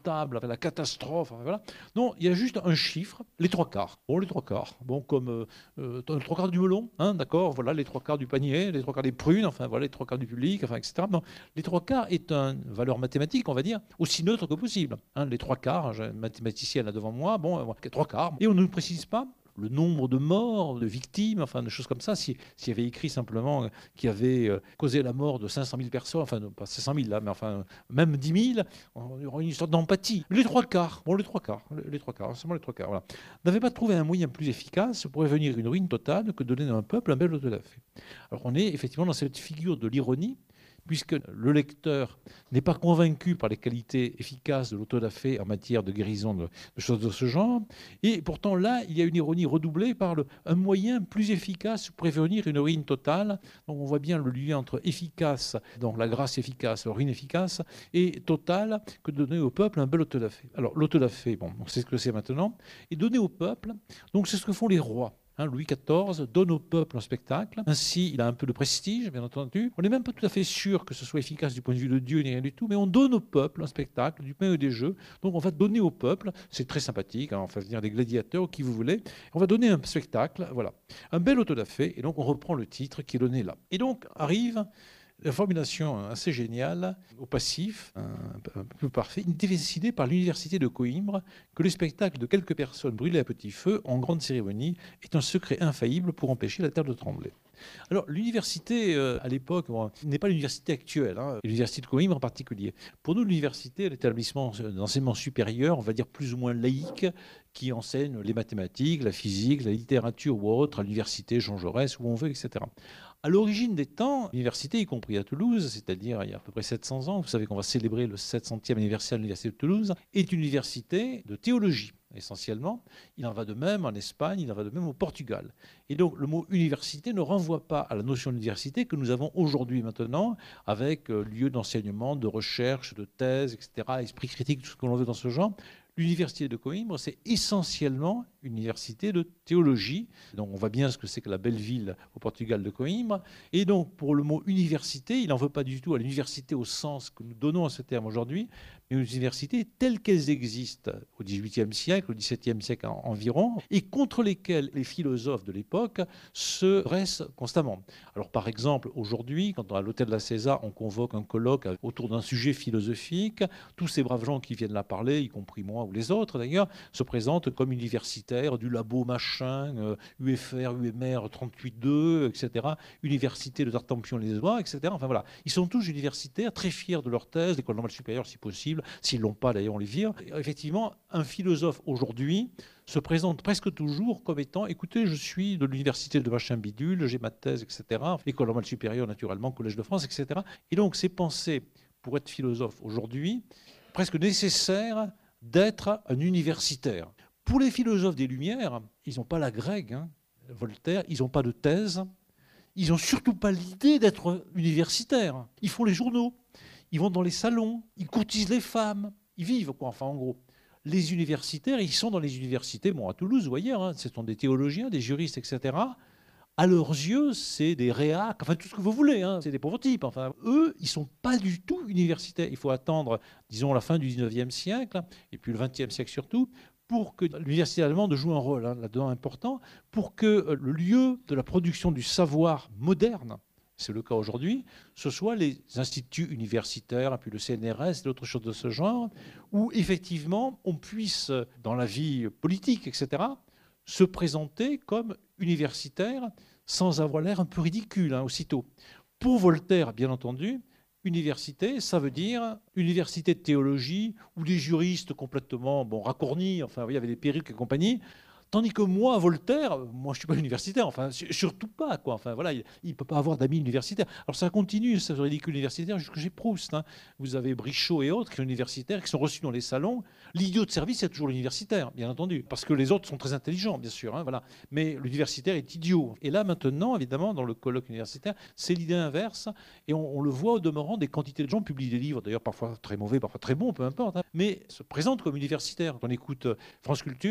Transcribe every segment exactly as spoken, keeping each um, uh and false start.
épouvantable, la catastrophe. Enfin, voilà. Non, il y a juste un chiffre, les trois quarts. Bon, les trois quarts. Bon, comme euh, euh, les trois quarts du melon, hein, d'accord, voilà, les trois quarts du panier, les trois quarts des prunes, enfin, voilà, les trois quarts du public, enfin, et cetera. Non, les trois quarts est une valeur mathématique, on va dire, aussi neutre que possible. Hein, les trois quarts, j'ai un mathématicien là devant moi, bon, euh, voilà, trois quarts. Et on ne précise pas le nombre de morts, de victimes, enfin, de choses comme ça. S'il si y avait écrit simplement euh, qu'il avait euh, causé la mort de cinq cent mille personnes, enfin, non, pas cinq cent mille là, mais enfin, même dix mille, on y aurait une sorte d'empathie. Les trois quarts, bon, les trois quarts, les, les trois quarts, seulement les trois quarts, voilà. N'avait pas trouvé un moyen plus efficace pour prévenir une ruine totale que de donner à un peuple un bel auto-da-fé. Alors, on est effectivement dans cette figure de l'ironie, puisque le lecteur n'est pas convaincu par les qualités efficaces de l'auto-da-fé en matière de guérison de, de choses de ce genre. Et pourtant, là, il y a une ironie redoublée par le, un moyen plus efficace pour prévenir une ruine totale. Donc, on voit bien le lien entre efficace, donc la grâce efficace, la ruine efficace, et totale, que de donner au peuple un bel auto-da-fé. Alors, l'auto-da-fé, bon, on sait ce que c'est maintenant, et donner au peuple, donc c'est ce que font les rois. Hein, Louis quatorze donne au peuple un spectacle. Ainsi, il a un peu de prestige, bien entendu. On n'est même pas tout à fait sûr que ce soit efficace du point de vue de Dieu, ni rien du tout, mais on donne au peuple un spectacle, du pain et des jeux. Donc, on va donner au peuple, c'est très sympathique, hein, on fait venir des gladiateurs, qui vous voulez. On va donner un spectacle, voilà. Un bel auto-da-fé, et donc on reprend le titre qui est donné là. Et donc, arrive la formulation assez géniale au passif, un, un peu parfait, décidé par l'université de Coïmbra que le spectacle de quelques personnes brûlées à petit feu en grande cérémonie est un secret infaillible pour empêcher la terre de trembler. Alors, l'université, euh, à l'époque, bon, n'est pas l'université actuelle, hein, l'université de Coïmbra en particulier. Pour nous, l'université est l'établissement d'enseignement supérieur, on va dire plus ou moins laïque, qui enseigne les mathématiques, la physique, la littérature ou autre, à l'université Jean Jaurès, où on veut, et cetera. À l'origine des temps, l'université, y compris à Toulouse, c'est-à-dire il y a à peu près sept cents ans, vous savez qu'on va célébrer le sept centième anniversaire de l'université de Toulouse, est une université de théologie, essentiellement. Il en va de même en Espagne, il en va de même au Portugal. Et donc le mot université ne renvoie pas à la notion d'université que nous avons aujourd'hui maintenant, avec euh, lieu d'enseignement, de recherche, de thèse, et cetera, esprit critique, tout ce que l'on veut dans ce genre. L'université de Coïmbra, c'est essentiellement une université de théologie. Donc on voit bien ce que c'est que la belle ville au Portugal de Coïmbra. Et donc pour le mot université, il n'en veut pas du tout à l'université au sens que nous donnons à ce terme aujourd'hui, mais aux universités telles qu'elles existent au dix-huitième siècle, au dix-septième siècle environ, et contre lesquelles les philosophes de l'époque se dressent constamment. Alors par exemple, aujourd'hui, quand à l'hôtel de la César, on convoque un colloque autour d'un sujet philosophique, tous ces braves gens qui viennent là parler, y compris moi ou les autres d'ailleurs, se présentent comme universitaires du labo machin, euh, U F R, U M R trente-huit deux, et cetera, université de Tartampion-les-Oies, et cetera. Enfin voilà, ils sont tous universitaires, très fiers de leur thèse, l'école normale supérieure si possible, s'ils ne l'ont pas d'ailleurs on les vire. Et effectivement, un philosophe aujourd'hui se présente presque toujours comme étant, écoutez, je suis de l'université de machin bidule, j'ai ma thèse, et cetera. École normale supérieure naturellement, Collège de France, et cetera. Et donc c'est penser, pour être philosophe aujourd'hui, presque nécessaire d'être un universitaire. Pour les philosophes des Lumières, ils n'ont pas la grecque, hein, Voltaire, ils n'ont pas de thèse, ils n'ont surtout pas l'idée d'être universitaires. Ils font les journaux, ils vont dans les salons, ils courtisent les femmes, ils vivent, quoi, enfin en gros. Les universitaires, ils sont dans les universités, bon à Toulouse ou ailleurs, hein, ce sont des théologiens, des juristes, et cetera. À leurs yeux, c'est des réacs, enfin tout ce que vous voulez, hein, c'est des pauvres types. Enfin, eux, ils ne sont pas du tout universitaires. Il faut attendre, disons, la fin du dix-neuvième siècle, et puis le vingtième siècle surtout, pour que l'université allemande joue un rôle hein, là-dedans important, pour que le lieu de la production du savoir moderne, c'est le cas aujourd'hui, ce soit les instituts universitaires, puis le C N R S, d'autres choses de ce genre, où effectivement on puisse, dans la vie politique, et cetera, se présenter comme universitaire sans avoir l'air un peu ridicule, hein, aussitôt. Pour Voltaire, bien entendu, université, ça veut dire université de théologie, où des juristes complètement bon, racornis, enfin, il y avait des perruques et compagnie. Tandis que moi, Voltaire, moi je ne suis pas universitaire, enfin surtout pas, quoi. Enfin voilà, il ne peut pas avoir d'amis universitaires. Alors ça continue, ce ridicule universitaire, jusque chez Proust. Hein. Vous avez Brichot et autres qui sont universitaires, qui sont reçus dans les salons. L'idiot de service, c'est toujours l'universitaire, bien entendu, parce que les autres sont très intelligents, bien sûr. Hein, voilà. Mais l'universitaire est idiot. Et là maintenant, évidemment, dans le colloque universitaire, c'est l'idée inverse. Et on, on le voit au demeurant, des quantités de gens publient des livres, d'ailleurs parfois très mauvais, parfois très bons, peu importe, hein, mais se présentent comme universitaires. Quand on écoute France Culture,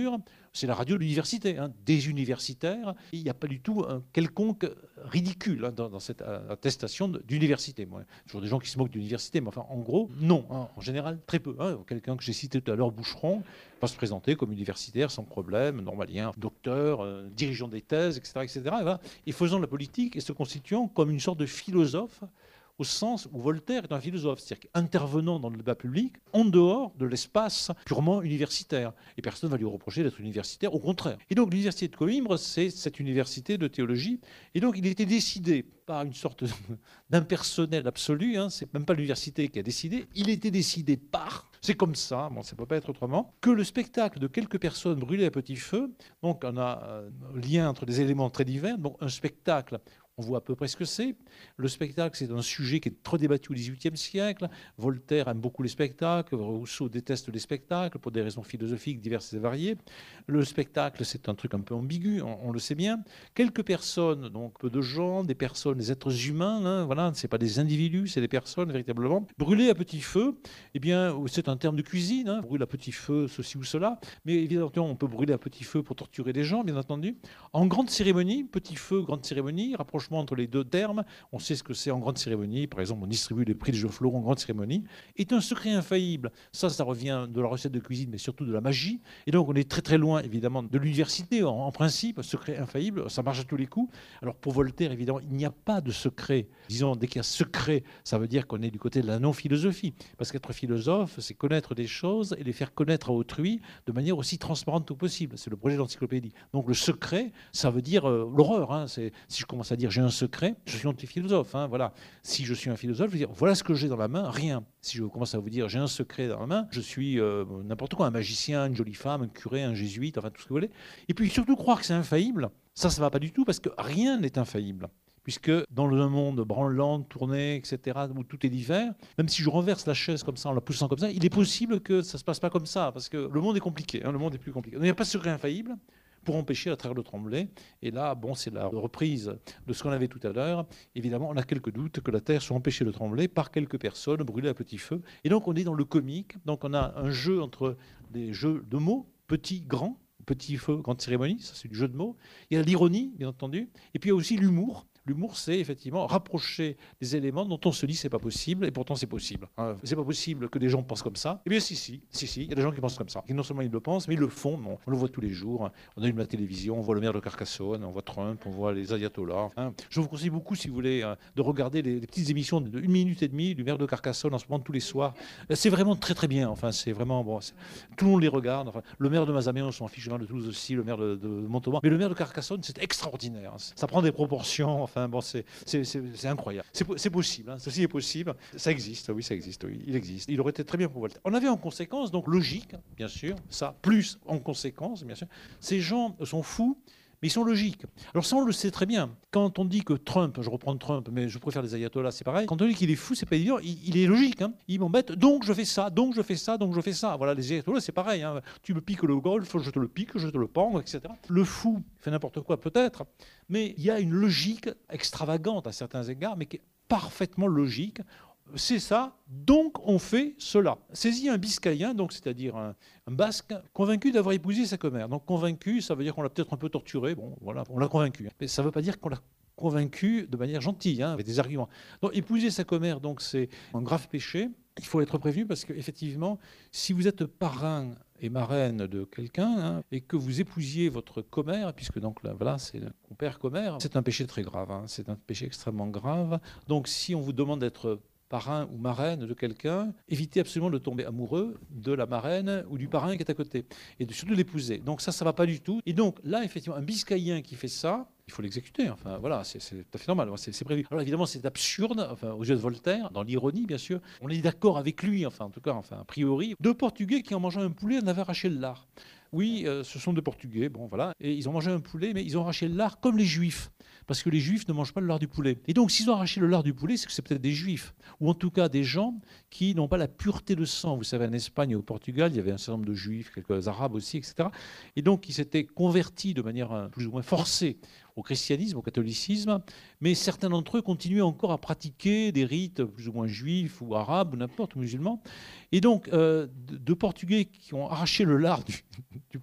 c'est la radio de l'université, hein, des universitaires. Il n'y a pas du tout un quelconque ridicule hein, dans, dans cette attestation d'université. Bon, toujours des gens qui se moquent d'université, mais enfin, en gros, non. Hein, en général, très peu. Hein. Quelqu'un que j'ai cité tout à l'heure, Boucheron, va se présenter comme universitaire sans problème, normalien, docteur, euh, dirigeant des thèses, et cetera, et cetera. Et, voilà, et faisant de la politique et se constituant comme une sorte de philosophe au sens où Voltaire est un philosophe, c'est-à-dire qu'intervenant dans le débat public en dehors de l'espace purement universitaire. Et personne ne va lui reprocher d'être universitaire, au contraire. Et donc l'université de Coïmbra, c'est cette université de théologie. Et donc il était décidé par une sorte d'impersonnel absolu, hein, c'est même pas l'université qui a décidé, il était décidé par, c'est comme ça, bon, ça ne peut pas être autrement, que le spectacle de quelques personnes brûlées à petit feu, donc on a un lien entre des éléments très divers, donc un spectacle. On voit à peu près ce que c'est. Le spectacle, c'est un sujet qui est trop débattu au dix-huitième siècle. Voltaire aime beaucoup les spectacles. Rousseau déteste les spectacles pour des raisons philosophiques diverses et variées. Le spectacle, c'est un truc un peu ambigu, on, on le sait bien. Quelques personnes, donc peu de gens, des personnes, des êtres humains, hein, voilà, ce n'est pas des individus, c'est des personnes véritablement. Brûler à petit feu, eh bien, c'est un terme de cuisine. Hein, brûler à petit feu, ceci ou cela. Mais évidemment, on peut brûler à petit feu pour torturer des gens, bien entendu. En grande cérémonie, petit feu, grande cérémonie, rapprochement entre les deux termes, on sait ce que c'est en grande cérémonie, par exemple on distribue les prix de jeux floraux en grande cérémonie, est un secret infaillible. Ça, ça revient de la recette de cuisine, mais surtout de la magie. Et donc on est très très loin évidemment de l'université, en, en principe, secret infaillible, ça marche à tous les coups. Alors pour Voltaire, évidemment, il n'y a pas de secret. Disons, dès qu'il y a secret, ça veut dire qu'on est du côté de la non-philosophie. Parce qu'être philosophe, c'est connaître des choses et les faire connaître à autrui de manière aussi transparente que possible. C'est le projet de l'encyclopédie. Donc le secret, ça veut dire euh, l'horreur. Hein. Si je commence à dire j'ai un secret, je suis anti-philosophe. Hein, voilà. Si je suis un philosophe, je veux dire voilà ce que j'ai dans la main, rien. Si je commence à vous dire j'ai un secret dans la main, je suis euh, n'importe quoi, un magicien, une jolie femme, un curé, un jésuite, enfin tout ce que vous voulez. Et puis surtout croire que c'est infaillible, ça, ça ne va pas du tout parce que rien n'est infaillible. Puisque dans le monde branlant, tourné, et cetera, où tout est divers, même si je renverse la chaise comme ça, en la poussant comme ça, il est possible que ça ne se passe pas comme ça, parce que le monde est compliqué, hein, le monde est plus compliqué. Il n'y a pas de secret infaillible pour empêcher la terre de trembler. Et là, bon, c'est la reprise de ce qu'on avait tout à l'heure. Évidemment, on a quelques doutes que la terre soit empêchée de trembler par quelques personnes brûlées à petit feu. Et donc, on est dans le comique. Donc, on a un jeu entre des jeux de mots, petit, grand, petit feu, grande cérémonie, ça c'est du jeu de mots. Il y a l'ironie, bien entendu. Et puis, il y a aussi l'humour. L'humour, c'est effectivement rapprocher des éléments dont on se dit c'est pas possible, et pourtant c'est possible. Hein. C'est pas possible que des gens pensent comme ça. Eh bien, si, si, si, si, il y a des gens qui pensent comme ça. Et non seulement ils le pensent, mais ils le font. Bon, on le voit tous les jours. On allume la télévision, on voit le maire de Carcassonne, on voit Trump, on voit les ayatollahs. Hein. Je vous conseille beaucoup, si vous voulez, de regarder les, les petites émissions de une minute et demie du maire de Carcassonne en ce moment tous les soirs. C'est vraiment très très bien. Enfin, c'est vraiment bon. Tout le monde les regarde. Enfin, le maire de Mazamet, on s'en fiche, le maire de Toulouse aussi, le maire de, de Montauban. Mais le maire de Carcassonne, c'est extraordinaire. Ça prend des proportions. Enfin, bon, c'est C'est incroyable. C'est possible. Hein. Ceci est possible. Ça existe. Oui, ça existe. Oui, il existe. Il aurait été très bien pour Voltaire. On avait en conséquence, donc logique, bien sûr, ça, plus en conséquence, bien sûr. Ces gens sont fous, mais ils sont logiques. Alors ça, on le sait très bien. Quand on dit que Trump, je reprends Trump, mais je préfère les ayatollahs, c'est pareil. Quand on dit qu'il est fou, c'est pas évident. Il, il est logique. Hein. Il m'embête. Donc je fais ça. Donc je fais ça. Donc je fais ça. Voilà, les ayatollahs, c'est pareil. Hein. Tu me piques le golf, je te le pique, je te le pends, et cetera. Le fou fait n'importe quoi, peut-être, mais il y a une logique extravagante à certains égards, mais qui est parfaitement logique. C'est ça, donc on fait cela. Saisis un Biscayen, donc c'est-à-dire un, un Basque, convaincu d'avoir épousé sa commère. Donc convaincu, ça veut dire qu'on l'a peut-être un peu torturé. Bon, voilà, on l'a convaincu. Mais ça ne veut pas dire qu'on l'a convaincu de manière gentille, hein, avec des arguments. Donc épouser sa commère, donc c'est un grave péché. Il faut être prévenu parce qu'effectivement, si vous êtes parrain et marraine de quelqu'un, hein, et que vous épousiez votre commère, puisque donc là, voilà, c'est le compère commère, c'est un péché très grave. Hein, c'est un péché extrêmement grave. Donc si on vous demande d'être parrain ou marraine de quelqu'un, évitez absolument de tomber amoureux de la marraine ou du parrain qui est à côté, et de, surtout de l'épouser. Donc ça, ça ne va pas du tout. Et donc là, effectivement, un Biscayen qui fait ça, il faut l'exécuter. Enfin, voilà, c'est tout à fait normal, c'est prévu. Alors évidemment, c'est absurde, enfin, aux yeux de Voltaire, dans l'ironie, bien sûr. On est d'accord avec lui, enfin, en tout cas, enfin, a priori. Deux Portugais qui, en mangeant un poulet, en avaient arraché le lard. Oui, euh, ce sont des Portugais, bon voilà, et ils ont mangé un poulet, mais ils ont arraché le lard comme les Juifs, parce que les Juifs ne mangent pas le lard du poulet. Et donc, s'ils ont arraché le lard du poulet, c'est que c'est peut-être des Juifs, ou en tout cas des gens qui n'ont pas la pureté de sang. Vous savez, en Espagne et au Portugal, il y avait un certain nombre de Juifs, quelques Arabes aussi, et cetera. Et donc, ils s'étaient convertis de manière plus ou moins forcée au christianisme, au catholicisme, mais certains d'entre eux continuaient encore à pratiquer des rites plus ou moins juifs ou arabes, ou n'importe, musulmans. Et donc, euh, de, de Portugais qui ont arraché le lard du, du poulet,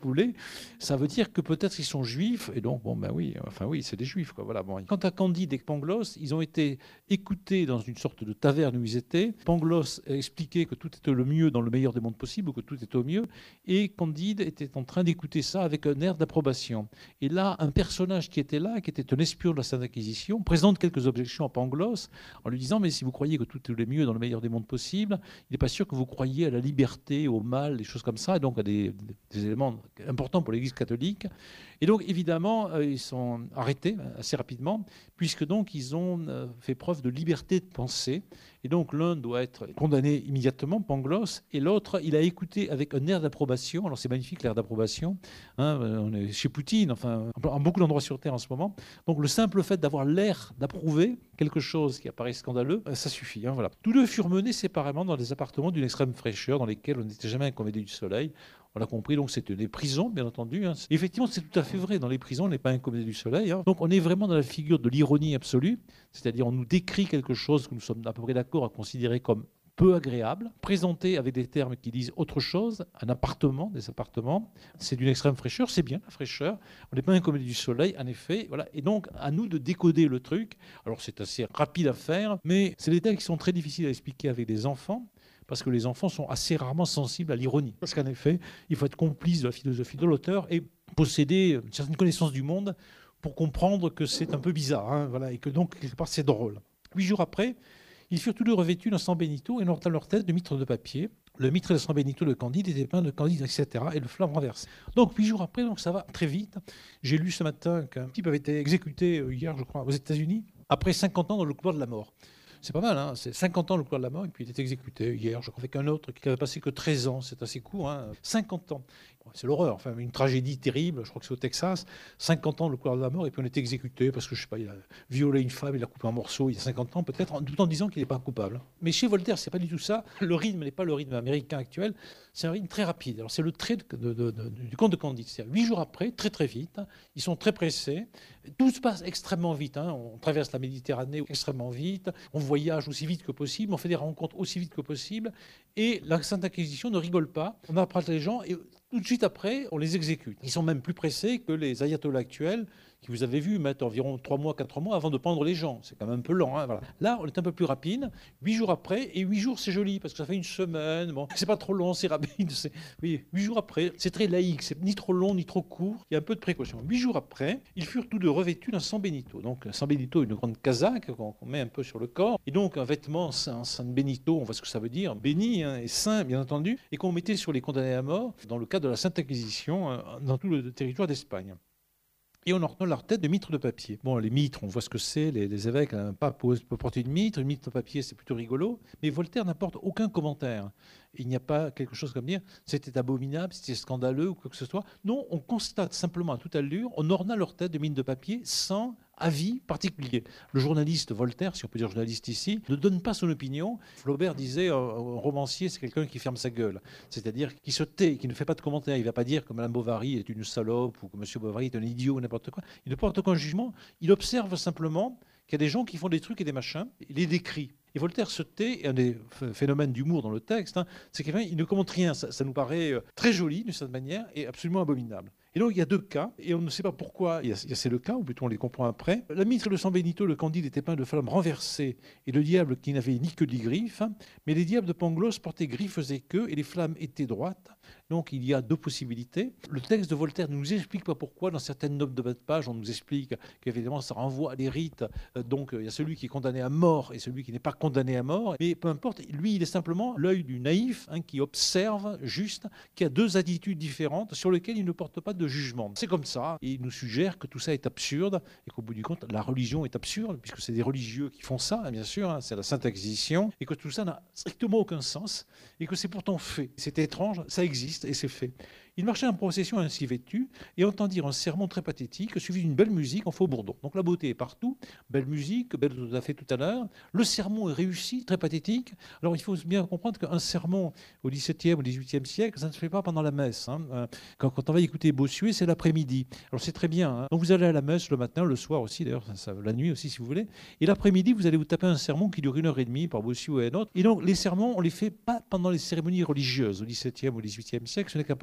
voulez, ça veut dire que peut-être ils sont juifs, et donc, bon, ben oui, enfin oui, c'est des juifs, quoi. Voilà, bon. Quant à Candide et Pangloss, ils ont été écoutés dans une sorte de taverne où ils étaient. Pangloss a expliqué que tout était le mieux dans le meilleur des mondes possibles, ou que tout était au mieux, et Candide était en train d'écouter ça avec un air d'approbation. Et là, un personnage qui était là, qui était un espion de la Sainte Inquisition, présente quelques objections à Pangloss en lui disant « Mais si vous croyez que tout est le mieux dans le meilleur des mondes possibles, il n'est pas sûr que vous croyiez à la liberté, au mal, des choses comme ça, et donc à des, des éléments importants pour l'Église catholique. » Et donc, évidemment, euh, ils sont arrêtés assez rapidement, puisque donc ils ont euh, fait preuve de liberté de pensée. Et donc, l'un doit être condamné immédiatement, Pangloss, et l'autre, il a écouté avec un air d'approbation. Alors, c'est magnifique, l'air d'approbation. Hein, on est chez Poutine, enfin, en beaucoup d'endroits sur Terre en ce moment. Donc, le simple fait d'avoir l'air d'approuver quelque chose qui apparaît scandaleux, ça suffit. Hein, voilà. Tous deux furent menés séparément dans des appartements d'une extrême fraîcheur, dans lesquels on n'était jamais incommodé du soleil. On l'a compris, donc c'était des prisons, bien entendu. Hein. Effectivement, c'est tout à fait vrai. Dans les prisons, on n'est pas incommodé du soleil. Hein. Donc on est vraiment dans la figure de l'ironie absolue, c'est-à-dire on nous décrit quelque chose que nous sommes à peu près d'accord à considérer comme peu agréable, présenté avec des termes qui disent autre chose, un appartement, des appartements, c'est d'une extrême fraîcheur, c'est bien la fraîcheur, on n'est pas incommodé du soleil, en effet, voilà. Et donc à nous de décoder le truc. Alors c'est assez rapide à faire, mais c'est des termes qui sont très difficiles à expliquer avec des enfants, parce que les enfants sont assez rarement sensibles à l'ironie. Parce qu'en effet, il faut être complice de la philosophie de l'auteur et posséder une certaine connaissance du monde pour comprendre que c'est un peu bizarre, hein, voilà, et que donc, quelque part, c'est drôle. Huit jours après, ils furent tous deux revêtus d'un San Benito et n'ont à leur tête de mitre de papier. Le mitre de San Benito de Candide était peint de Candide, et cetera, et le flamme renversé. Donc, huit jours après, donc ça va très vite. J'ai lu ce matin qu'un type avait été exécuté hier, je crois, aux États-Unis, après cinquante ans dans le couloir de la mort. C'est pas mal, hein, c'est cinquante ans le couloir de la mort, et puis il est exécuté hier, je crois, avec un autre qui avait passé que treize ans, c'est assez court, hein, cinquante ans. C'est l'horreur, enfin une tragédie terrible, je crois que c'est au Texas, cinquante ans le couloir de la mort, et puis on est exécuté parce que, je sais pas, il a violé une femme, il l'a coupé en morceaux il y a cinquante ans peut-être, tout en disant qu'il n'est pas coupable. Mais chez Voltaire, c'est pas du tout ça, le rythme n'est pas le rythme américain actuel, c'est un rythme très rapide. Alors c'est le trait de, de, de, de, du conte de Candide, c'est huit jours après, très très vite, ils sont très pressés, tout se passe extrêmement vite, hein. On traverse la Méditerranée extrêmement vite, on voyage aussi vite que possible, on fait des rencontres aussi vite que possible, et la Sainte Inquisition ne rigole pas, on apprête les gens, et tout de suite après, on les exécute. Ils sont même plus pressés que les ayatollahs actuels, qui vous avez vu mettre environ trois mois, quatre mois avant de pendre les gens. C'est quand même un peu lent. Hein, voilà. Là, on est un peu plus rapide. Huit jours après, et huit jours, c'est joli, parce que ça fait une semaine. Bon, c'est pas trop long, c'est rapide. C'est... Oui, huit jours après, c'est très laïque. C'est ni trop long, ni trop court. Il y a un peu de précaution. Huit jours après, ils furent tous deux revêtus d'un San Benito. Donc, San Benito, une grande casaque qu'on met un peu sur le corps. Et donc, un vêtement, un San Benito, on voit ce que ça veut dire, béni hein, et saint, bien entendu, et qu'on mettait sur les condamnés à mort, dans le cadre de la Sainte Inquisition, hein, dans tout le territoire d'Espagne. Et on ornait leur tête de mitres de papier. Bon, les mitres, on voit ce que c'est, les, les évêques, un pape peut porter une mitre, une mitre de papier, c'est plutôt rigolo, mais Voltaire n'apporte aucun commentaire. Il n'y a pas quelque chose comme dire c'était abominable, c'était scandaleux ou quoi que ce soit. Non, on constate simplement à toute allure, on orna leur tête de mitres de papier sans avis particulier. Le journaliste Voltaire, si on peut dire journaliste ici, ne donne pas son opinion. Flaubert disait, un romancier, c'est quelqu'un qui ferme sa gueule, c'est-à-dire qui se tait, qui ne fait pas de commentaires. Il ne va pas dire que Madame Bovary est une salope ou que Monsieur Bovary est un idiot ou n'importe quoi. Il ne porte aucun jugement. Il observe simplement qu'il y a des gens qui font des trucs et des machins. Il les décrit. Et Voltaire se tait, et un des phénomènes d'humour dans le texte, hein, c'est qu'il ne commente rien. Ça, ça nous paraît très joli d'une certaine manière et absolument abominable. Et donc il y a deux cas, et on ne sait pas pourquoi il y a, il y a ces deux cas, ou plutôt on les comprend après. La mitre de San Benito, le Candide, était peint de flammes renversées, et le diable qui n'avait ni queue ni griffes, mais les diables de Pangloss portaient griffes et queues, et les flammes étaient droites. Donc il y a deux possibilités. Le texte de Voltaire ne nous explique pas pourquoi. Dans certaines notes de bas de page, on nous explique qu'évidemment ça renvoie à des rites. Donc il y a celui qui est condamné à mort et celui qui n'est pas condamné à mort. Mais peu importe, lui il est simplement l'œil du naïf hein, qui observe juste, qui a deux attitudes différentes sur lesquelles il ne porte pas de jugement. C'est comme ça. Et il nous suggère que tout ça est absurde et qu'au bout du compte, la religion est absurde puisque c'est des religieux qui font ça, bien sûr. Hein, c'est la Sainte Inquisition et que tout ça n'a strictement aucun sens et que c'est pourtant fait. C'est étrange, ça existe. Et c'est fait. Il marchait en procession ainsi vêtu et entendirent un sermon très pathétique suivi d'une belle musique en faux bourdon. Donc la beauté est partout, belle musique, belle tout à fait tout à l'heure. Le sermon est réussi, très pathétique. Alors il faut bien comprendre qu'un sermon au dix-septième ou dix-huitième siècle, ça ne se fait pas pendant la messe. Hein. Quand, quand on va écouter Bossuet, c'est l'après-midi. Alors c'est très bien. Hein. Donc vous allez à la messe le matin, le soir aussi, d'ailleurs, ça, ça, la nuit aussi si vous voulez. Et l'après-midi, vous allez vous taper un sermon qui dure une heure et demie par Bossuet et un autre. Et donc les sermons, on les fait pas pendant les cérémonies religieuses au dix-septième ou dix-huitième siècle, ce n'est qu'à partir du dix-neuvième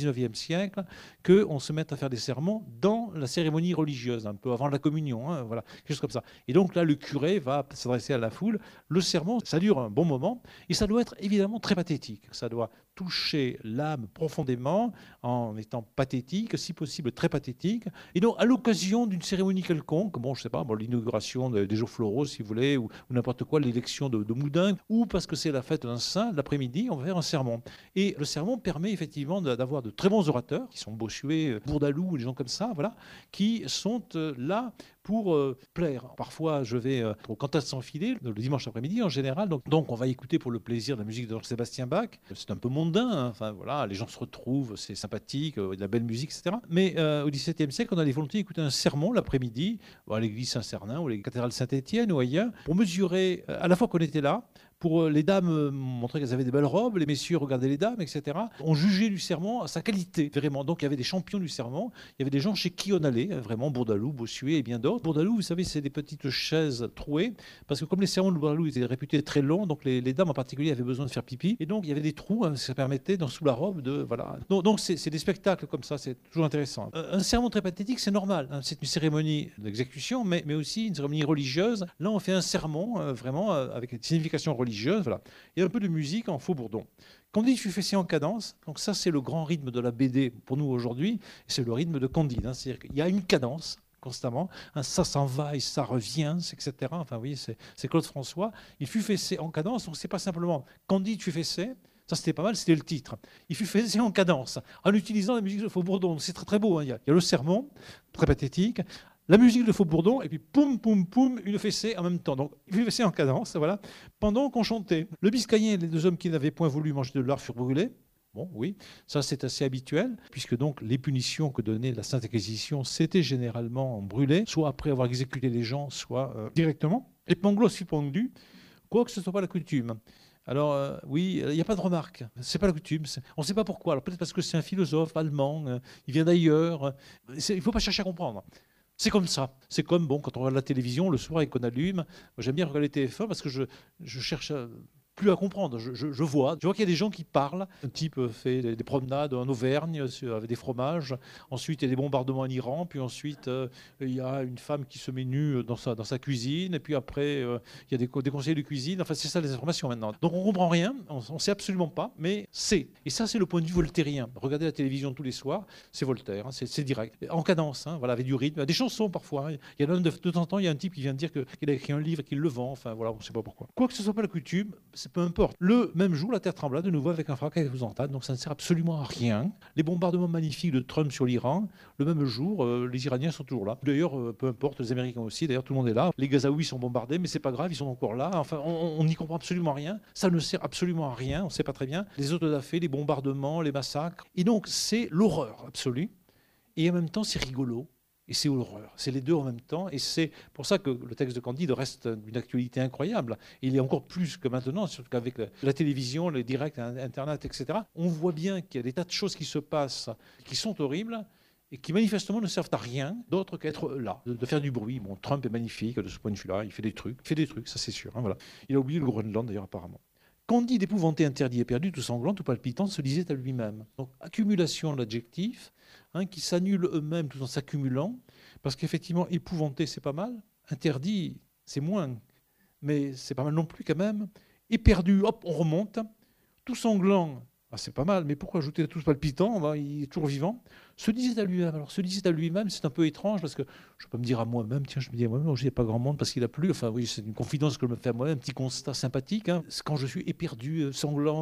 dix-neuvième siècle qu'on se mette à faire des sermons dans la cérémonie religieuse, un peu avant la communion, hein, voilà, quelque chose comme ça. Et donc là, le curé va s'adresser à la foule. Le sermon, ça dure un bon moment et ça doit être évidemment très pathétique. Ça doit toucher l'âme profondément en étant pathétique, si possible très pathétique. Et donc, à l'occasion d'une cérémonie quelconque, bon, je sais pas, bon, l'inauguration des jours floraux, si vous voulez, ou, ou n'importe quoi, l'élection de, de Moudin, ou parce que c'est la fête d'un saint, l'après-midi, on va faire un sermon. Et le sermon permet effectivement d'avoir de très bons orateurs, qui sont Bossuet, Bourdaloue, des gens comme ça, voilà, qui sont euh, là pour euh, plaire. Parfois, je vais euh, au Cantate sans filet, le dimanche après-midi en général. Donc, donc, on va écouter pour le plaisir de la musique de Sébastien Bach. C'est un peu mondain, hein. Enfin, voilà, les gens se retrouvent, c'est sympathique, euh, de la belle musique, et cetera. Mais euh, au XVIIe siècle, on allait volontiers écouter un sermon l'après-midi, à l'église Saint-Cernin ou à la cathédrale Saint-Étienne ou ailleurs, pour mesurer euh, à la fois qu'on était là, pour les dames montrer qu'elles avaient des belles robes, les messieurs regardaient les dames, et cetera. On jugeait du sermon à sa qualité, vraiment. Donc il y avait des champions du sermon, il y avait des gens chez qui on allait, vraiment, Bourdaloue, Bossuet et bien d'autres. Bourdaloue, vous savez, c'est des petites chaises trouées, parce que comme les sermons de Bourdaloue étaient réputés très longs, donc les, les dames en particulier avaient besoin de faire pipi, et donc il y avait des trous, hein, ça permettait, dans, sous la robe, de... Voilà. Donc donc c'est des spectacles comme ça, c'est toujours intéressant. Euh, un sermon très pathétique, c'est normal, hein, c'est une cérémonie d'exécution, mais, mais aussi une cérémonie religieuse. Là, on fait un sermon, euh, vraiment, euh, avec une signification religieuse. Voilà. Il y a un peu de musique en faux bourdon. Candide fut fessé en cadence, donc ça c'est le grand rythme de la B D pour nous aujourd'hui, c'est le rythme de Candide, hein. C'est-à-dire qu'il y a une cadence constamment, hein, ça s'en va et ça revient, et cetera. Enfin, vous voyez, c'est Claude François. Il fut fessé en cadence, donc c'est pas simplement Candide fut fessé. Ça, c'était pas mal, c'était le titre. Il fut fessé en cadence, en utilisant la musique de faux bourdon. C'est très très beau, hein. Il y a, il y a le sermon, très pathétique, la musique de Faux-Bourdon, et puis poum, poum, poum, une fessée en même temps. Donc, une fessée en cadence, voilà, pendant qu'on chantait. Le Biscayen et les deux hommes qui n'avaient point voulu manger de lard furent brûlés. Bon, oui, ça c'est assez habituel, puisque donc les punitions que donnait la Sainte Inquisition, c'était généralement brûlés, soit après avoir exécuté les gens, soit euh, directement. Et Pangloss fut pendu, quoique ce ne soit pas la coutume. Alors, euh, oui, il n'y a pas de remarque. C'est pas la coutume. On ne sait pas pourquoi. Alors, peut-être parce que c'est un philosophe allemand, euh, il vient d'ailleurs. Il ne faut pas chercher à comprendre. C'est comme ça. C'est comme bon, quand on regarde la télévision le soir et qu'on allume. J'aime bien regarder T F un parce que je, je cherche à, plus à comprendre. Je, je, je vois, je vois qu'il y a des gens qui parlent. Un type fait des, des promenades en Auvergne avec des fromages. Ensuite, il y a des bombardements en Iran. Puis ensuite, euh, il y a une femme qui se met nue dans sa, dans sa cuisine. Et puis après, euh, il y a des, des conseillers de cuisine. Enfin, c'est ça les informations maintenant. Donc on comprend rien. On ne sait absolument pas. Mais c'est. Et ça, c'est le point de vue voltairien. Regardez la télévision tous les soirs. C'est Voltaire. Hein, c'est direct. En cadence. Hein, voilà, avec du rythme. Des chansons parfois. Hein. Il y a de, de temps en temps, il y a un type qui vient de dire qu'il a écrit un livre et qu'il le vend. Enfin, voilà, on ne sait pas pourquoi. Quoi que ce soit pas la coutume, peu importe. Le même jour, la terre trembla de nouveau avec un fracas épouvantable, donc ça ne sert absolument à rien. Les bombardements magnifiques de Trump sur l'Iran, le même jour, euh, les Iraniens sont toujours là. D'ailleurs, euh, peu importe, les Américains aussi, d'ailleurs tout le monde est là. Les Gazaouis sont bombardés, mais c'est pas grave, ils sont encore là. Enfin, on n'y comprend absolument rien. Ça ne sert absolument à rien, on ne sait pas très bien. Les autodafés, les bombardements, les massacres. Et donc, c'est l'horreur absolue. Et en même temps, c'est rigolo. Et c'est l'horreur. C'est les deux en même temps. Et c'est pour ça que le texte de Candide reste d'une actualité incroyable. Et il est encore plus que maintenant, surtout qu'avec la télévision, les directs, Internet, et cetera. On voit bien qu'il y a des tas de choses qui se passent, qui sont horribles, et qui manifestement ne servent à rien d'autre qu'être là, de, de faire du bruit. Bon, Trump est magnifique de ce point de vue-là. Il fait des trucs. Il fait des trucs, ça c'est sûr. Hein, voilà. Il a oublié le Groenland d'ailleurs apparemment. Candide, épouvanté, interdit et perdu, tout sanglant, tout palpitant, se disait à lui-même. Donc, accumulation de l'adjectif, hein, qui s'annulent eux-mêmes tout en s'accumulant, parce qu'effectivement, épouvanté, c'est pas mal, interdit, c'est moins, mais c'est pas mal non plus quand même. Et perdu, hop, on remonte, tout sanglant, ah, c'est pas mal, mais pourquoi ajouter tout palpitant, ben, il est toujours vivant, se disait à lui-même. Alors, se disait à lui-même, c'est un peu étrange, parce que je peux me dire à moi-même, tiens, je me dis à moi-même, il n'y a pas grand monde parce qu'il a plu. Enfin, oui, c'est une confidence que je me fais à moi-même, un petit constat sympathique. Hein. Quand je suis éperdu, sanglant,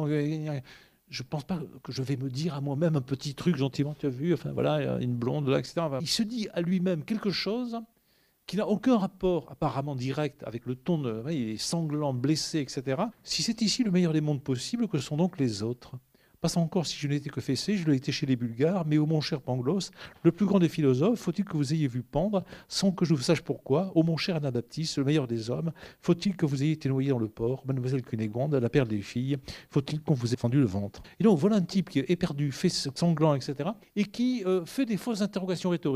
je ne pense pas que je vais me dire à moi-même un petit truc gentiment, tu as vu, enfin voilà, une blonde là, et cetera. Il se dit à lui-même quelque chose qui n'a aucun rapport apparemment direct avec le ton de, il est sanglant, blessé, et cetera. Si c'est ici le meilleur des mondes possibles, que sont donc les autres? Passe encore si je n'étais que fessé, je l'ai été chez les Bulgares, mais ô mon cher Pangloss, le plus grand des philosophes, faut-il que vous ayez vu pendre, sans que je vous sache pourquoi, ô mon cher Anabaptiste, le meilleur des hommes, faut-il que vous ayez été noyé dans le port, mademoiselle Cunégonde, la perle des filles, faut-il qu'on vous ait fendu le ventre? Et donc voilà un type qui est éperdu, fait sanglant, et cetera, et qui euh, fait des fausses interrogations rhétoriques,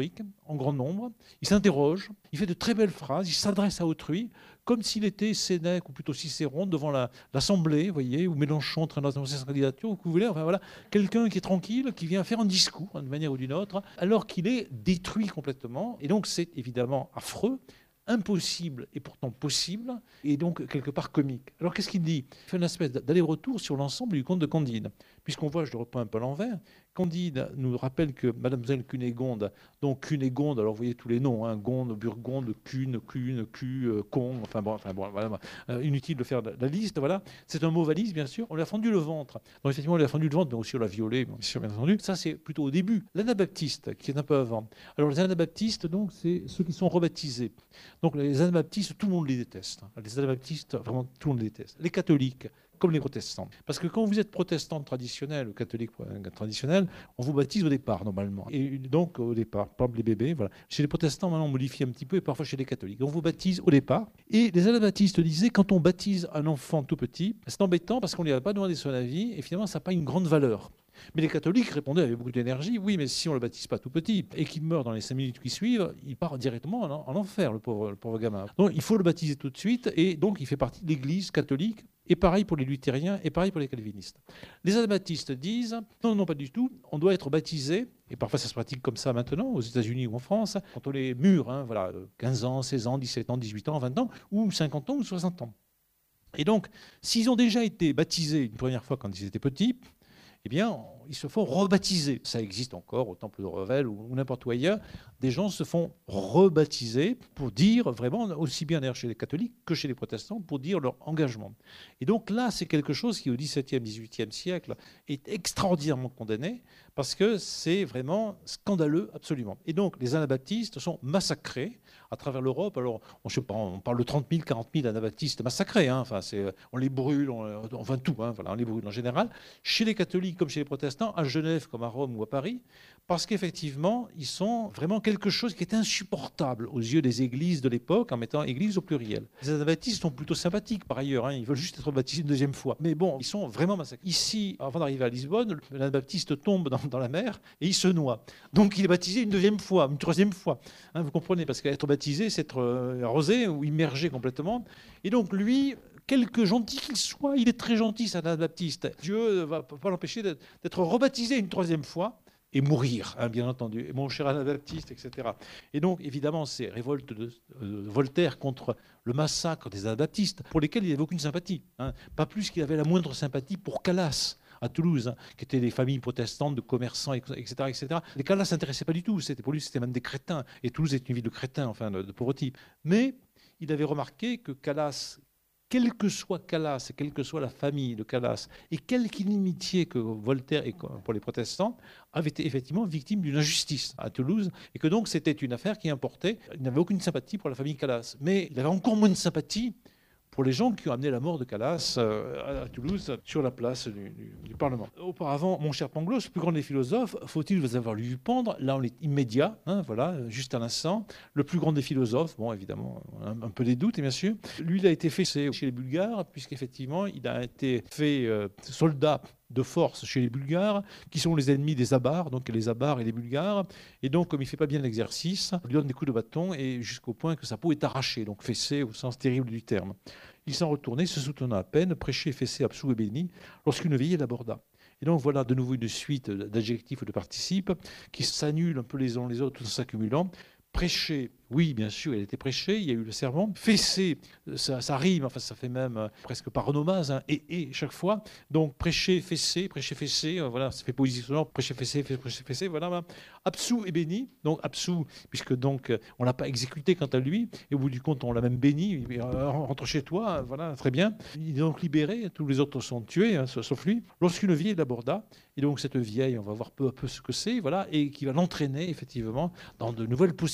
en grand nombre, il s'interroge, il fait de très belles phrases, il s'adresse à autrui, comme s'il était Sénèque ou plutôt Cicéron devant la, l'Assemblée, vous voyez, ou Mélenchon en train d'annoncer sa candidature, ou que vous voulez, enfin voilà, quelqu'un qui est tranquille, qui vient faire un discours, hein, d'une manière ou d'une autre, alors qu'il est détruit complètement. Et donc c'est évidemment affreux, impossible et pourtant possible, et donc quelque part comique. Alors qu'est-ce qu'il dit? Il fait une espèce d'aller-retour sur l'ensemble du conte de Candide. Puisqu'on voit, je le reprends un peu à l'envers, Candide nous rappelle que Mademoiselle Cunégonde, donc Cunégonde, alors vous voyez tous les noms, hein, Gonde, Burgonde, Cune, Cune, Cu, euh, Con, enfin bon, enfin bon voilà, euh, inutile de faire la liste, voilà. C'est un mot valise, bien sûr. On lui a fendu le ventre. Donc effectivement, on lui a fendu le ventre, mais aussi on l'a violé, bien sûr, bien entendu. Ça, c'est plutôt au début. L'Anabaptiste, qui est un peu avant. Alors les Anabaptistes, donc, c'est ceux qui sont rebaptisés. Donc les Anabaptistes, tout le monde les déteste. Les Anabaptistes, vraiment, tout le monde les déteste. Les catholiques, comme les protestants. Parce que quand vous êtes protestant traditionnel ou catholique traditionnel, on vous baptise au départ, normalement. Et donc, au départ, par exemple, les bébés, voilà. Chez les protestants, maintenant, on modifie un petit peu, et parfois chez les catholiques. On vous baptise au départ. Et les anabaptistes disaient, quand on baptise un enfant tout petit, c'est embêtant parce qu'on ne lui a pas demandé son avis, et finalement, ça n'a pas une grande valeur. Mais les catholiques répondaient avec beaucoup d'énergie, oui, mais si on ne le baptise pas tout petit et qu'il meurt dans les cinq minutes qui suivent, il part directement en, en enfer, le pauvre, le pauvre gamin. Donc il faut le baptiser tout de suite, et donc il fait partie de l'Église catholique, et pareil pour les luthériens, et pareil pour les calvinistes. Les anabaptistes disent, non, non, pas du tout, on doit être baptisé, et parfois ça se pratique comme ça maintenant, aux États-Unis ou en France, quand on est mûr, hein, voilà, quinze ans, seize ans, dix-sept ans, dix-huit ans, vingt ans, ou cinquante ans, ou soixante ans. Et donc, s'ils ont déjà été baptisés une première fois quand ils étaient petits, eh bien, ils se font rebaptiser. Ça existe encore au temple de Revel ou n'importe où ailleurs. Des gens se font rebaptiser pour dire, vraiment, aussi bien d'ailleurs chez les catholiques que chez les protestants, pour dire leur engagement. Et donc là, c'est quelque chose qui, au dix-septième, dix-huitième siècle, est extraordinairement condamné, parce que c'est vraiment scandaleux, absolument. Et donc, les anabaptistes sont massacrés à travers l'Europe. Alors, on, je sais pas, on parle de trente mille, quarante mille anabaptistes massacrés. Hein. Enfin, c'est, on les brûle, on, enfin tout, hein, voilà, on les brûle en général. Chez les catholiques comme chez les protestants, à Genève comme à Rome ou à Paris, parce qu'effectivement, ils sont vraiment quelque chose qui est insupportable aux yeux des églises de l'époque, en mettant église au pluriel. Les anabaptistes sont plutôt sympathiques par ailleurs, hein, ils veulent juste être baptisés une deuxième fois. Mais bon, ils sont vraiment massacrés. Ici, avant d'arriver à Lisbonne, l'anabaptiste tombe dans, dans la mer et il se noie. Donc il est baptisé une deuxième fois, une troisième fois. Hein, vous comprenez, parce qu'être baptisé, c'est être euh, arrosé ou immergé complètement. Et donc lui, quelque gentil qu'il soit, il est très gentil, cet anabaptiste. Dieu ne va pas l'empêcher d'être rebaptisé une troisième fois et mourir, hein, bien entendu. Et mon cher anabaptiste, et cetera. Et donc, évidemment, ces révoltes de euh, Voltaire contre le massacre des anabaptistes, pour lesquels il n'avait aucune sympathie. Hein. Pas plus qu'il avait la moindre sympathie pour Calas, à Toulouse, hein, qui étaient des familles protestantes, de commerçants, et cetera, et cetera. Les Calas ne s'intéressaient pas du tout. C'était, pour lui, c'était même des crétins. Et Toulouse est une ville de crétins, enfin, de, de pauvres types. Mais il avait remarqué que Calas, quel que soit Calas, et quelle que soit la famille de Calas, et quelque inimitié que Voltaire, et pour les protestants, avait été effectivement victime d'une injustice à Toulouse, et que donc c'était une affaire qui importait. Il n'avait aucune sympathie pour la famille Calas, mais il avait encore moins de sympathie pour les gens qui ont amené la mort de Calas à Toulouse sur la place du, du, du Parlement. Auparavant, mon cher Pangloss, le plus grand des philosophes, faut-il vous avoir lu Pendre? Là, on est immédiat, hein, voilà, juste à l'instant. Le plus grand des philosophes, bon, évidemment, un, un peu des doutes, bien sûr. Lui, il a été fait chez les Bulgares, puisqu'effectivement, il a été fait euh, soldat de force chez les Bulgares, qui sont les ennemis des Avars, donc les Avars et les Bulgares. Et donc, comme il ne fait pas bien l'exercice, on lui donne des coups de bâton, et jusqu'au point que sa peau est arrachée, donc fessée au sens terrible du terme. Il s'en retournait, se soutenant à peine, prêché, fessé, absous et béni, lorsqu'une veillée l'aborda. Et donc voilà de nouveau une suite d'adjectifs ou de participes qui s'annulent un peu les uns les autres tout en s'accumulant. Prêcher, oui, bien sûr, il a été prêché, il y a eu le serment. Fesser, ça, ça rime, enfin, ça fait même euh, presque par onomase, hein, et, et chaque fois. Donc, prêcher, fesser, prêcher, fesser, euh, voilà, ça fait poésie sonore, prêcher, fesser, prêcher, fesser, voilà. voilà. Absous et béni, donc absous, puisque donc euh, on ne l'a pas exécuté quant à lui, et au bout du compte, on l'a même béni, euh, rentre chez toi, euh, voilà, très bien. Il est donc libéré, tous les autres sont tués, hein, sauf lui, lorsqu'une vieille l'aborda, et donc cette vieille, on va voir peu à peu ce que c'est, voilà, et qui va l'entraîner, effectivement, dans de nouvelles possibilités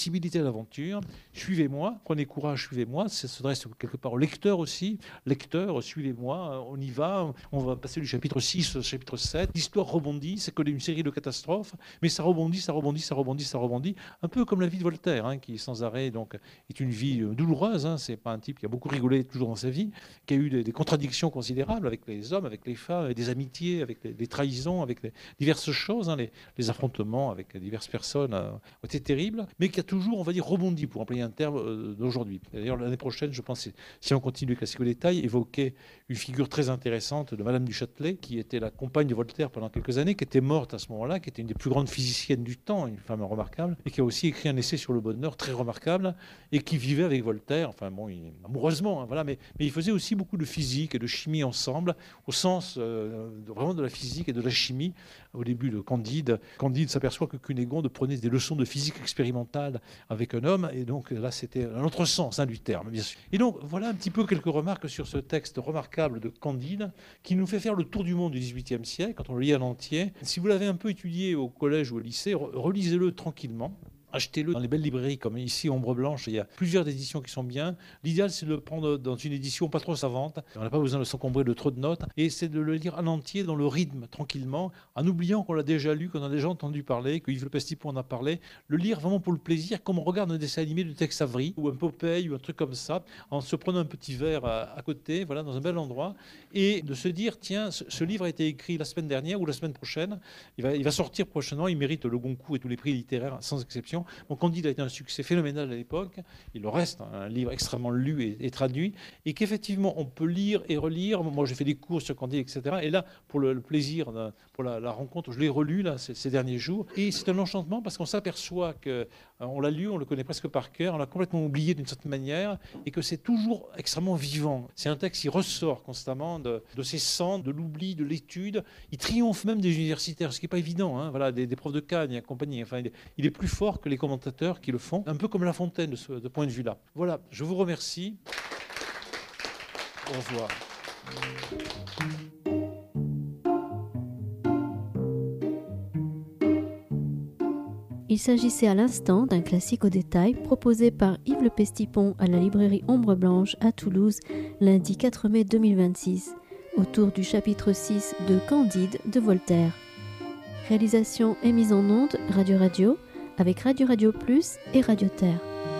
l'accessibilité à l'aventure. Suivez-moi, prenez courage, suivez-moi. Ça s'adresse quelque part au lecteur aussi. Lecteur, suivez-moi, on y va. On va passer du chapitre six au chapitre sept. L'histoire rebondit, c'est que une série de catastrophes, mais ça rebondit, ça rebondit, ça rebondit, ça rebondit. Un peu comme la vie de Voltaire, hein, qui sans arrêt donc, est une vie douloureuse. Hein. C'est pas un type qui a beaucoup rigolé toujours dans sa vie, qui a eu des, des contradictions considérables avec les hommes, avec les femmes, avec des amitiés, avec les, les trahisons, avec les, diverses choses. Hein. Les, les affrontements avec diverses personnes euh, ont été terribles, mais qui a toujours, on va dire, rebondi, pour employer un terme euh, d'aujourd'hui. D'ailleurs, l'année prochaine, je pense, si on continue le classique au détail, évoquer une figure très intéressante de Madame du Châtelet, qui était la compagne de Voltaire pendant quelques années, qui était morte à ce moment-là, qui était une des plus grandes physiciennes du temps, une femme remarquable, et qui a aussi écrit un essai sur le bonheur très remarquable, et qui vivait avec Voltaire, enfin bon, il, amoureusement, hein, voilà, mais, mais il faisait aussi beaucoup de physique et de chimie ensemble, au sens euh, de, vraiment de la physique et de la chimie. Au début de Candide, Candide s'aperçoit que Cunégonde prenait des leçons de physique expérimentale avec un homme, et donc là c'était un autre sens hein, du terme, bien sûr. Et donc voilà un petit peu quelques remarques sur ce texte remarquable de Candide, qui nous fait faire le tour du monde du dix-huitième siècle, quand on le lit en entier. Si vous l'avez un peu étudié au collège ou au lycée, relisez-le tranquillement. Achetez-le dans les belles librairies, comme ici, Ombre Blanche. Il y a plusieurs éditions qui sont bien. L'idéal, c'est de le prendre dans une édition pas trop savante. On n'a pas besoin de s'encombrer de trop de notes. Et c'est de le lire en entier, dans le rythme, tranquillement, en oubliant qu'on l'a déjà lu, qu'on a déjà entendu parler, que Yves Le Pestipon en a parlé. Le lire vraiment pour le plaisir, comme on regarde un dessin animé de Tex Avery, ou un Popeye, ou un truc comme ça, en se prenant un petit verre à, à côté, voilà, dans un bel endroit, et de se dire, tiens, ce, ce livre a été écrit la semaine dernière ou la semaine prochaine. Il va, il va sortir prochainement. Il mérite le Goncourt et tous les prix littéraires, sans exception. Donc, Candide a été un succès phénoménal à l'époque. Il le reste, un livre extrêmement lu et, et traduit, et qu'effectivement, on peut lire et relire. Moi, j'ai fait des cours sur Candide, et cetera. Et là, pour le, le plaisir, pour la, la rencontre, je l'ai relu là, ces, ces derniers jours. Et c'est un enchantement parce qu'on s'aperçoit qu'on l'a lu, on le connaît presque par cœur, on l'a complètement oublié d'une certaine manière, et que c'est toujours extrêmement vivant. C'est un texte qui ressort constamment de, de ses cendres, de l'oubli, de l'étude. Il triomphe même des universitaires, ce qui n'est pas évident, hein, voilà, des, des profs de Cagne et compagnie. Enfin, il est, il est plus fort que les commentateurs qui le font, un peu comme La Fontaine de ce de point de vue-là. Voilà, je vous remercie. Au revoir. Il s'agissait à l'instant d'un classique au détail proposé par Yves Le Pestipon à la librairie Ombre Blanche à Toulouse, lundi quatre mai deux mille vingt-six, autour du chapitre six de Candide de Voltaire. Réalisation et mise en onde Radio Radio, avec Radio Radio Plus et Radio Terre.